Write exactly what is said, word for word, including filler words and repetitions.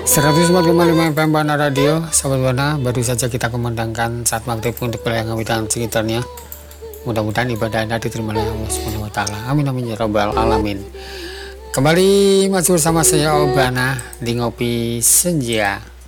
seratus empat koma lima F M Bana Radio, sahabat Bana, baru saja kita kumandangkan saat maghrib untuk wilayah Ngawi dan sekitarnya. Mudah-mudahan ibadah Anda diterima oleh Allah Subhanahu wa taala. Amin amin ya rabbal alamin. Kembali masih bersama saya Obana di Ngopi Senja.